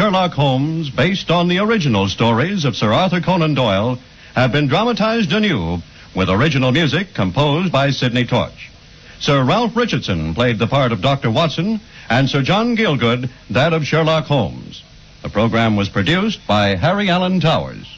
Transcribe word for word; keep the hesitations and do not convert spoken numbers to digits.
Sherlock Holmes, based on the original stories of Sir Arthur Conan Doyle, have been dramatized anew with original music composed by Sidney Torch. Sir Ralph Richardson played the part of Doctor Watson, and Sir John Gielgud that of Sherlock Holmes. The program was produced by Harry Allen Towers.